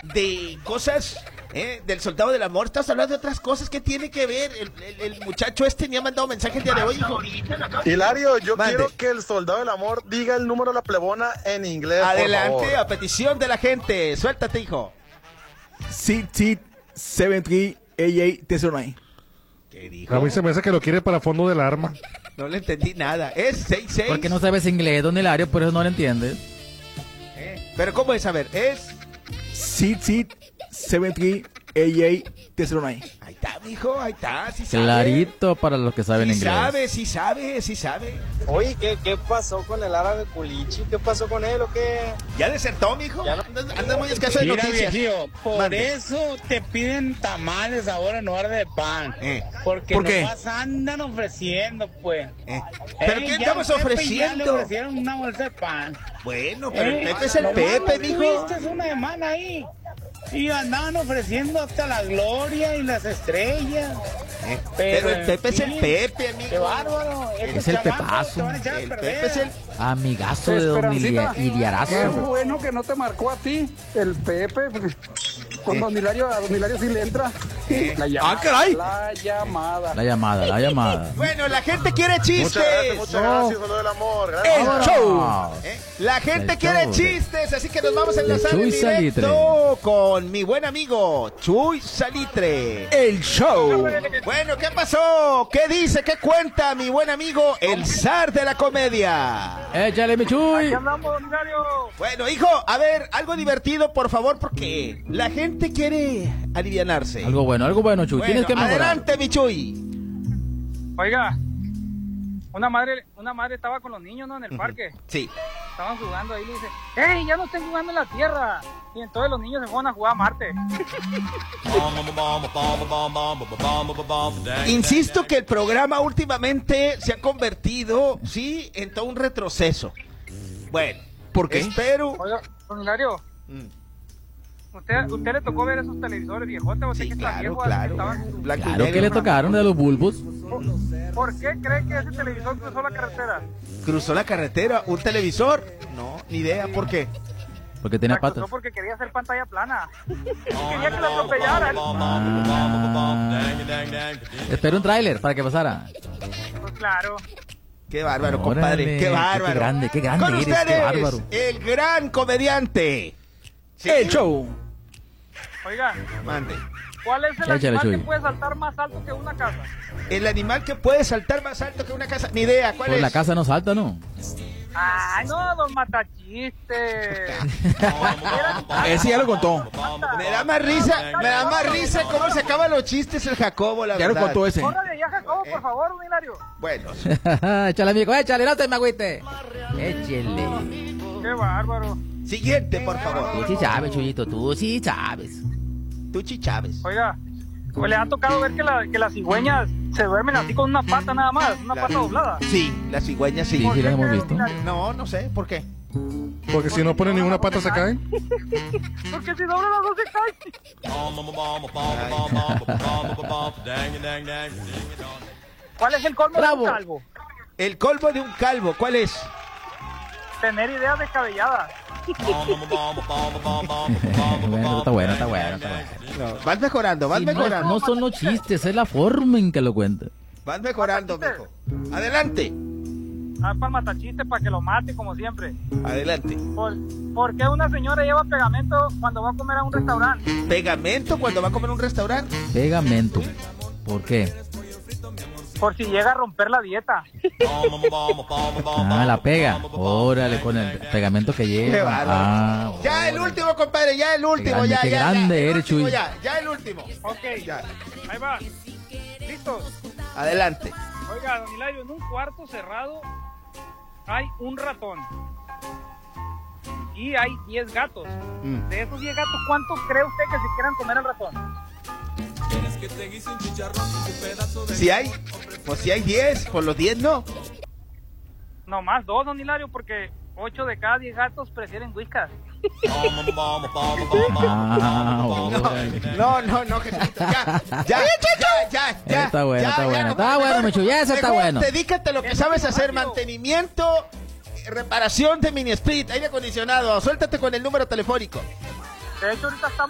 de cosas del soldado del amor. Estás hablando de otras cosas. ¿Qué tiene que ver? El muchacho me ha mandado mensaje el día de hoy, hijo. Hilario, yo Mande. quiero que el soldado del amor diga el número de la plebona en inglés. Adelante, por favor. a petición de la gente. Suéltate, hijo. 67388 ¿Qué dijo? A mí se me hace que lo quiere para fondo del arma. No le entendí nada. Es 66. Porque no sabes inglés, don Hilario, por eso no lo entiendes. Pero ¿cómo es? A ver, es... 67388 Ahí está, mijo, ahí está. Sí sabe. Clarito para los que saben Sí inglés. sí sabe. Oye, ¿qué pasó con el árabe Culichi? ¿Qué pasó con él o qué? ¿Ya desertó, mijo? Ya no- Andas muy escaso de Mira, noticias. viejillo, por Mande. eso te piden tamales ahora en lugar de pan. Porque ¿Por qué? nomás andan ofreciendo, pues. ¿Pero qué ya estamos al Pepe ofreciendo? Ya le ofrecieron una bolsa de pan. Bueno, pero el ¿Eh? Pepe es el Nomás Pepe, no mijo. tuviste una semana ahí. Y andaban ofreciendo hasta la gloria y las estrellas. Pero el Pepe es en el fin, Pepe, amigo. Qué bárbaro. Estos Es el chamacos Pepazo. te van a echar a El perder. Pepe es el... Amigazo de don Iliarazo. Qué bueno que no te marcó a ti, el Pepe. Con don Hilario, a don Hilario sí le entra. La llamada. caray. La llamada. La llamada. Bueno, la gente quiere chistes. Muchas gracias, soldado del amor. Gracias. El show. La gente El quiere show. chistes, así que nos vamos a enlazar en Chuy directo con mi buen amigo Chuy Salitre. El show. Bueno, ¿qué pasó? ¿Qué dice? ¿Qué cuenta mi buen amigo el zar de la comedia? Échale, mi Chuy. andamos, don Hilario. Bueno, hijo, a ver, algo divertido, por favor, porque la gente quiere alivianarse. Algo bueno, Chuy. Bueno, Tienes que mejorar. adelante, mi Chuy. Oiga, una madre estaba con los niños, ¿no? En el parque. Sí. Estaban jugando ahí y le dice, ¡Ey, ya no estén jugando en la Tierra! Y entonces los niños se fueron a jugar a Marte. Insisto que el programa últimamente se ha convertido, sí, en todo un retroceso. Bueno, ¿Por qué? espero... Oiga, don Hilario, ¿usted le tocó ver esos televisores viejotes? ¿Usted Sí, que está claro, viejo, claro. que estaban- Blanco y Claro que negro. le tocaron de los bulbos. ¿Por qué cree que ese televisor cruzó la carretera? ¿Cruzó la carretera? ¿Un televisor? No, ni idea, ¿por qué? Porque tenía La cruzó patas. porque quería hacer pantalla plana. Quería que la atropellaran. Espera un tráiler para que pasara. Pues claro. Qué bárbaro, Órale, compadre, qué bárbaro. qué grande Con eres, qué ustedes, bárbaro. el gran comediante. Sí. El show. Oiga, Mande. ¿cuál es el Échale, animal Chuy. que puede saltar más alto que una casa? El animal que puede saltar más alto que una casa. Ni idea, ¿cuál Pues es? la casa no salta, ¿no? Ay, no, don Matachiste. Ese ya lo contó. Me da más risa cómo se acaban los chistes el Jacobo, la Ya lo verdad. contó ese. Córrale allá, Jacobo, por favor, don Hilario. Bueno, Échale, amigo, échale, no te me agüite. Échale. Qué bárbaro. siguiente, por Tú favor. sí sabes, Chuyito, tú sí sabes. Tuchi Chávez. Oiga, pues le ha tocado ver que las cigüeñas se duermen así con una pata nada más, una pata doblada. Sí, la cigüeña sí. Sí, sí, las hemos ¿Por qué, visto. don Hilario? No, no sé, ¿por qué? Porque si no ponen ninguna pata se caen. Porque si dobla las dos se cae. ¿Cuál es el colmo Bravo. de un calvo? El colmo de un calvo, ¿cuál es? Tener ideas descabelladas. Bueno, está bueno, está bueno, está bueno. No, vas mejorando, vas Sí, no, mejorando. no son los chistes, es la forma en que lo cuenta. Vas mejorando, mijo. Adelante. Ah, para matachiste, para que lo mate, como siempre. Adelante. ¿Por qué una señora lleva pegamento cuando va a comer a un restaurante? ¿Pegamento cuando va a comer a un restaurante? Pegamento. ¿Por qué? Por si llega a romper la dieta. Ah, la pega. Órale, con el pegamento que lleva. Qué bárbaro. Ah, Ya el último, compadre, ya el último, grande, ya, qué ya, grande ya, el eres, último, Chuy. ya el último. Ok, Ya. ahí va. ¿Listos? Adelante. Oiga, don Hilario, en un cuarto cerrado hay un ratón. Y hay 10 gatos. Mm. De esos 10 gatos, ¿cuántos cree usted que se quieran comer al ratón? Si hay, pues si hay 10, por los 10 no. No más 2, don Hilario, porque 8 de cada 10 gatos prefieren whiskas. Ah, órale. No, Jesucristo, ya. Está bueno, ya, está ya, bueno. no, Está bueno, mejor- Michu, ya ese está mejor bueno. Dedícate a lo que sabes hacer, mantenimiento, reparación de mini split, aire acondicionado. Suéltate con el número telefónico. De hecho, ahorita estamos